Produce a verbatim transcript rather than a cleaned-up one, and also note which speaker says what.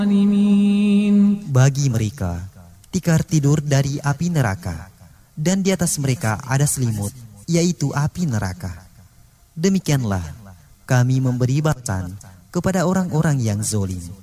Speaker 1: Bagi mereka tikar tidur dari api neraka, dan di atas mereka ada selimut, yaitu api neraka. Demikianlah kami memberi balasan kepada orang-orang yang zolim.